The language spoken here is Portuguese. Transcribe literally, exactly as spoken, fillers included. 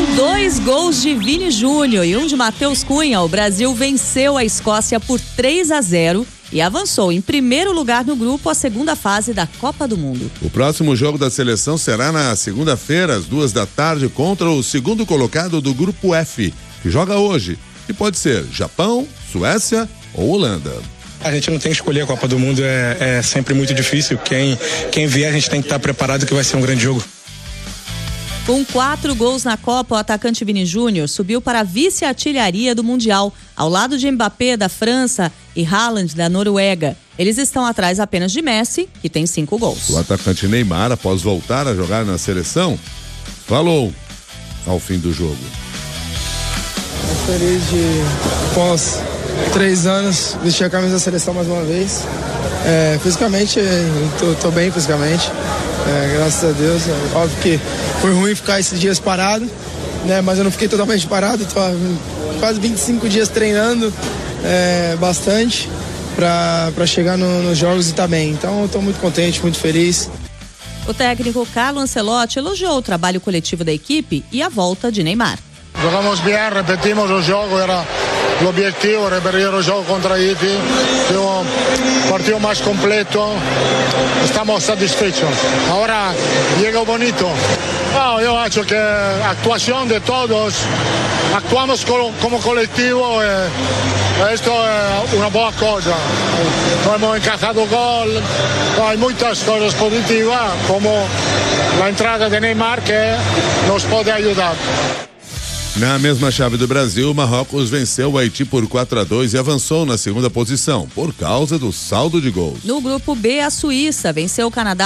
Com dois gols de Vini Júnior e um de Matheus Cunha, o Brasil venceu a Escócia por três a zero e avançou em primeiro lugar no grupo, a segunda fase da Copa do Mundo. O próximo jogo da seleção será na segunda-feira, às duas da tarde, contra o segundo colocado do grupo F, que joga hoje. E pode ser Japão, Suécia ou Holanda. A gente não tem que escolher a Copa do Mundo, é, é sempre muito difícil. Quem, quem vier, a gente tem que estar preparado que vai ser um grande jogo. Com quatro gols na Copa, o atacante Vini Júnior subiu para a vice-artilharia do Mundial, ao lado de Mbappé, da França, e Haaland, da Noruega. Eles estão atrás apenas de Messi, que tem cinco gols. O atacante Neymar, após voltar a jogar na seleção, falou ao fim do jogo. Estou feliz de, após três anos, vestir a camisa da seleção mais uma vez. É, fisicamente, estou bem fisicamente. É, graças a Deus, é óbvio que foi ruim ficar esses dias parado, né? Mas eu não fiquei totalmente parado, estou quase vinte e cinco dias treinando é, bastante para chegar no, nos jogos e estar tá bem. Então estou muito contente, muito feliz. O técnico Carlo Ancelotti elogiou o trabalho coletivo da equipe e a volta de Neymar. Jogamos bem, repetimos o jogo, era o objetivo, repetir o jogo contra Haiti, um partido mais completo, estamos satisfeitos. Agora chega o bonito. Oh, eu acho que a atuação de todos, actuamos como coletivo e isto é uma boa coisa. Não hemos encajado gol, há muitas coisas positivas, como a entrada de Neymar que nos pode ajudar. Na mesma chave do Brasil, o Marrocos venceu o Haiti por quatro a dois e avançou na segunda posição, por causa do saldo de gols. No grupo B, a Suíça venceu o Canadá